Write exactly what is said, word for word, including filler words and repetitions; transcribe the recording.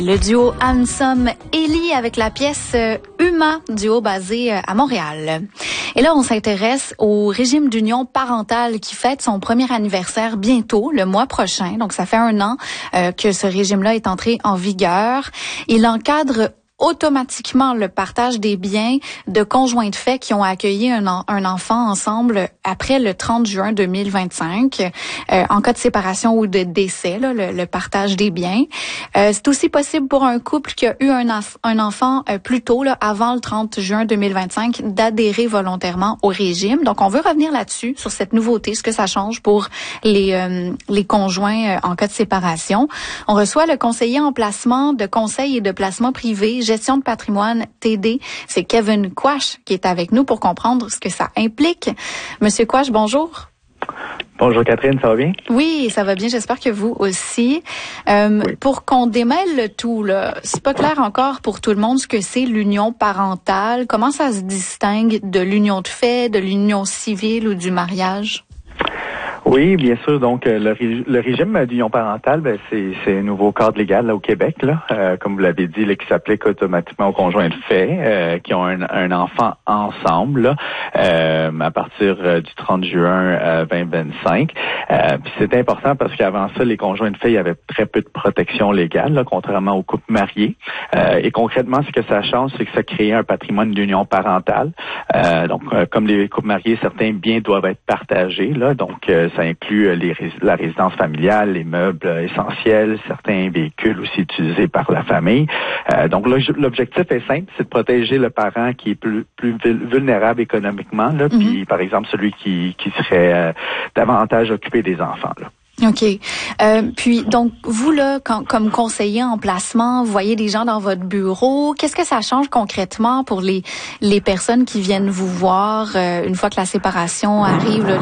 Le duo Handsome-Ellie avec la pièce Uma, duo basé à Montréal. Et là, on s'intéresse au régime d'union parentale qui fête son premier anniversaire bientôt, le mois prochain. Donc, ça fait un an euh, que ce régime-là est entré en vigueur. Il encadre automatiquement le partage des biens de conjoints de fait qui ont accueilli un, en, un enfant ensemble après le trente juin deux mille vingt-cinq. Euh, en cas de séparation ou de décès, là, le, le partage des biens. Euh, c'est aussi possible pour un couple qui a eu un, un enfant euh, plus tôt, là, avant le trente juin deux mille vingt-cinq, d'adhérer volontairement au régime. Donc, on veut revenir là-dessus, sur cette nouveauté, ce que ça change pour les, euh, les conjoints euh, en cas de séparation. On reçoit le conseiller en placement de conseil et de placement privé, gestion de patrimoine T D. C'est Kevin Quash qui est avec nous pour comprendre ce que ça implique. Monsieur Quash, bonjour. Bonjour Catherine, ça va bien? Oui, ça va bien. J'espère que vous aussi. Euh, oui. Pour qu'on démêle le tout, là, c'est pas clair encore pour tout le monde ce que c'est l'union parentale. Comment ça se distingue de l'union de fait, de l'union civile ou du mariage? Oui, bien sûr. Donc, euh, le, le régime d'union parentale, ben, c'est, c'est un nouveau cadre légal là, au Québec, là, euh, comme vous l'avez dit, là, qui s'applique automatiquement aux conjoints de fait euh, qui ont un, un enfant ensemble là, euh, à partir euh, du trente juin euh, vingt vingt-cinq. Euh, puis c'est important parce qu'avant ça, les conjoints de fait, il y avait très peu de protection légale, là, contrairement aux couples mariés. Euh, et concrètement, ce que ça change, c'est que ça crée un patrimoine d'union parentale. Euh, donc, euh, comme les couples mariés, certains biens doivent être partagés, là, donc euh, ça inclut les, la résidence familiale, les meubles essentiels, certains véhicules aussi utilisés par la famille. Euh, donc l'objectif est simple, c'est de protéger le parent qui est plus, plus vulnérable économiquement, là, mm-hmm. puis par exemple celui qui, qui serait euh, davantage occupé des enfants, là. OK. Euh, puis, donc, vous, là, quand, comme conseiller en placement, vous voyez des gens dans votre bureau. Qu'est-ce que ça change concrètement pour les, les personnes qui viennent vous voir euh, une fois que la séparation arrive, là?